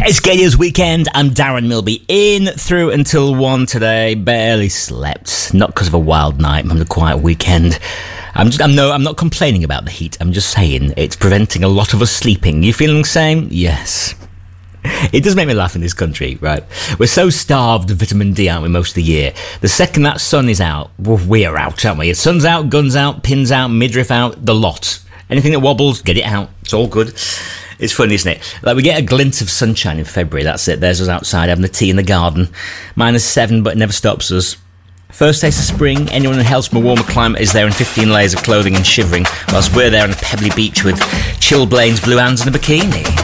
It's Gay's Weekend. I'm Darren Milby, in through until 1 today. Barely slept, not because of a wild night, but a quiet weekend. I'm not complaining about the heat. I'm just saying it's preventing a lot of us sleeping. You feeling the same? Yes. It does make me laugh in this country, right? We're so starved of vitamin D, aren't we, most of the year? The second that sun is out, well, we're out, aren't we? The sun's out, guns out, pins out, midriff out, the lot. Anything that wobbles, get it out. It's all good. It's funny, isn't it? Like, we get a glint of sunshine in February, that's it. There's us outside having the tea in the garden. -7, but it never stops us. First taste of spring, anyone who hails from a warmer climate is there in 15 layers of clothing and shivering, whilst we're there on a pebbly beach with chilblains, blue hands and a bikini.